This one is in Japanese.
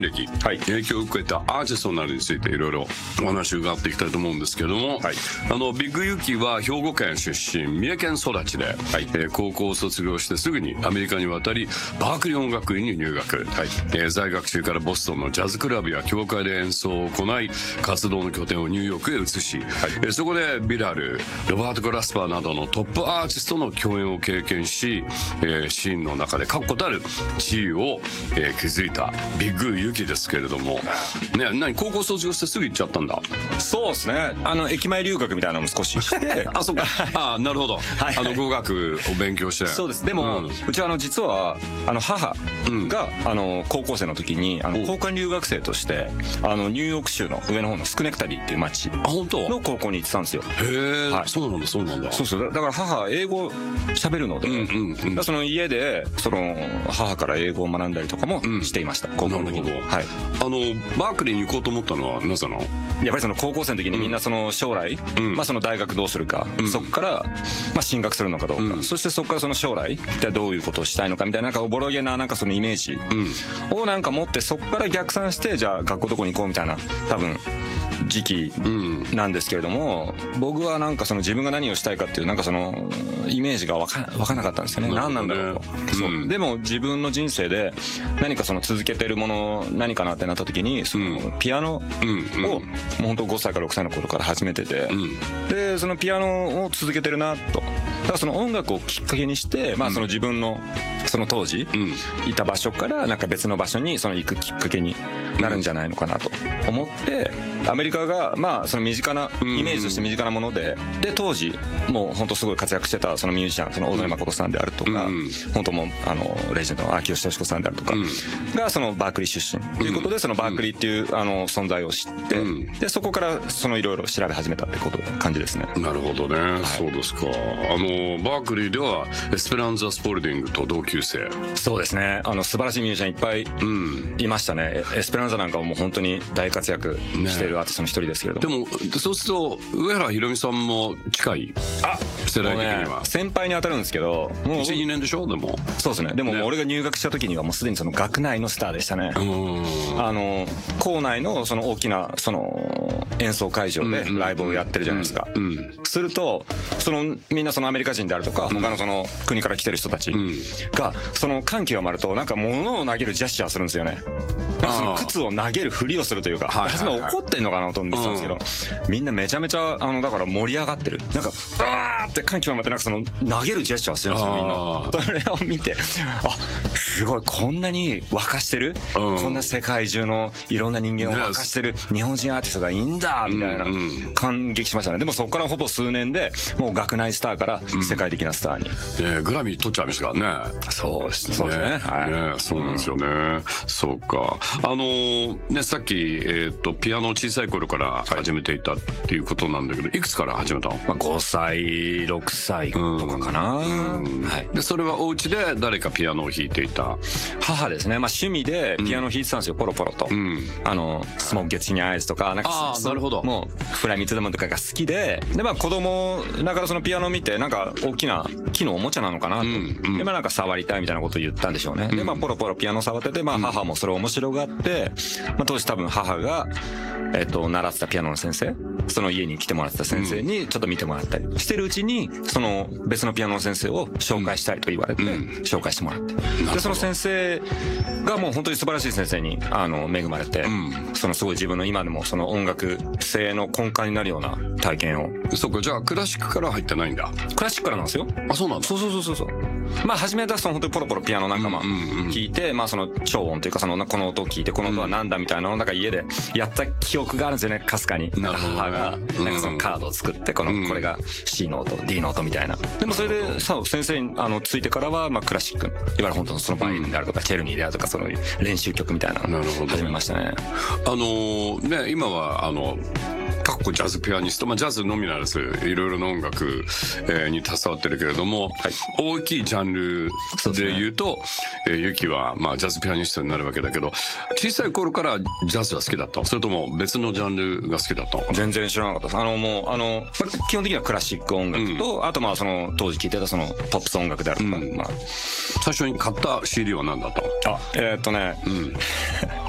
歴、 はい、 影響を受けたアーティストなどについていろいろお話を伺っていきたいと思うんですけども、 はい、 ビッグユキは兵庫県出身、三重県育ちで、はい、高校を卒業してすぐにアメリカに渡りバークリー音楽院に入学、はい、在学中からボストンのジャズクラブや教会で演奏を行い活動の拠点をニューヨークへ移し、はい、そこでビラル、ロバート・グラスパーなどのトップアーティストの共演を経験し、シーンの中で確固たる地位を、築いたビッグユキですけれども、何高校卒業してすぐ行っちゃったんだ。 そうですね、駅前留学みたいなのも少ししてあ、そうかあ、なるほど、はい、語学を勉強して。 そうです。でも、うちは実は母が、高校生の時に交換留学生としてニューヨーク州の上の方のスクネクタリーっていう町の高校に行ってたんですよ。 へえ、はい、そうなんだそうなんだ。 そうそう、だから母英語喋るので、その家で母から英語を学んだりとかもしていました、高校の時に。はい、 バークリーに行こうと思ったのはなぜなの？ やっぱり高校生の時にみんな将来、大学どうするか、そこから進学するのかどうか、そしてそこから将来どういうことをしたいのかみたいなおぼろげなイメージを持って、そこから逆算してじゃあ学校どこに行こうみたいな多分時期なんですけれども、僕は自分が何をしたいかっていうイメージが分からなかったんですよね。何なんだろうと。そうでも自分の人生で何か続けてるもの何かなってなった時にピアノをもう本当5歳から6歳の頃から始めてて、でそのピアノを続けてるなと。だから音楽をきっかけにして、自分の当時いた場所から別の場所に行くきっかけになるんじゃないのかなと思って、アメリカが身近なイメージとして身近なもので、当時もう本当すごい活躍してたミュージシャン、大谷誠さんであるとか、本当もうレジェンドの秋吉敏子さんであるとかがバークリー出身ということで、バークリーっていう存在を知って、でそこからいろいろ調べ始めたって感じですね。 なるほどね、はい、そうですか。バークリーではエスペランザ・スポルディングと同級生。 そうですね、素晴らしいミュージシャンいっぱいいましたね。エスペランザなんかはもう本当に大活躍しているアーティストの一人ですけれども、 でもそうすると上原ひろみさんも近い世代的には、 先輩に当たるんですけど、もう 1,2 年でしょ。でもそうですね。でも俺が入学した時にはもうすでに学内のスターでしたね。校内の大きな演奏会場でライブをやってるじゃないですか。するとみんなアメリカ人であるとか他の国から来てる人たちが感極まると物を投げるジェスチャーするんですよね。靴を投げるふりをするというか、初め怒ってんのかなと思ってたんですけど、みんなめちゃめちゃだから盛り上がってる、バーって感極まって投げるジェスチャーしてるんですよみんな。それを見て、すごいこんなに沸かしてる、こんな世界中のいろんな人間を沸かしてる日本人アーティストがいいんだみたいな感激しましたね。でもそこからほぼ数年でもう学内スターから世界的なスターに、 グラミー取っちゃいましたからね。 そうですね、はい、 そうなんですよね。そうか。さっきピアノを小さい頃から始めていたっていうことなんだけど、いくつから始めたの ？5歳6歳とかかな。はい。 でそれはお家で誰かピアノを弾いていた？ 母ですね。趣味でピアノ弾いてたんですよ、ポロポロと。スモークゲッチニアイズとかなるほど。 もうフライミッツダムとかが好きで、子供だからピアノを見て大きな木のおもちゃなのかなと、で触りたいみたいなことを言ったんでしょうね。でポロポロピアノ触ってて、母もそれを面白がって、当時多分母が習ってたピアノの先生、家に来てもらってた先生にちょっと見てもらったりしてるうちに、別のピアノの先生を紹介したいと言われて、紹介してもらって、でその先生がもう本当に素晴らしい先生に恵まれて、すごい自分の今でも音楽性の根幹になるような体験を。 そうか、じゃあクラシックから入ってないんだ。 クラシックからなんですよ。 あ、そうなんだ。 そう初めは本当にポロポロピアノ聞いて、超音というかこの音を聞いて、この音はなんだみたいなのを家でやった記憶があるんですよね、かすかに。母がカードを作って、これが C の音 D の音みたいな。でもそれで先生についてからはクラシック、いわゆる本当のバイオリンであるとかチェルニーであるとか、練習曲みたいなのを始めましたね。 今はかっこジャズピアニスト、ジャズのみならずいろいろな音楽、に携わってるけれども、大きいジャンルで言うと、ユキはジャズピアニストになるわけだけど、小さい頃からジャズが好きだった？それとも別のジャンルが好きだったのかな？ 全然知らなかったです。基本的にはクラシック音楽と、あと当時聴いてたポップス音楽であるとか、 最初に買った CD は何だったの？